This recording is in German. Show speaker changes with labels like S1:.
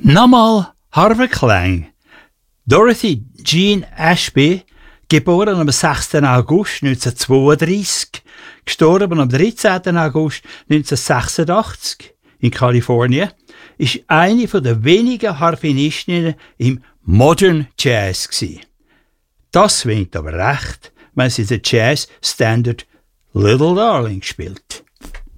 S1: Nochmal Harvey Klang. Dorothy Jean Ashby, geboren am 6. August 1932, gestorben am 13. August 1986 in Kalifornien, ist eine der wenigen Harfenistinnen im Modern Jazz gsi. Das winkt aber recht, wenn sie den Jazz Standard Little Darling spielt.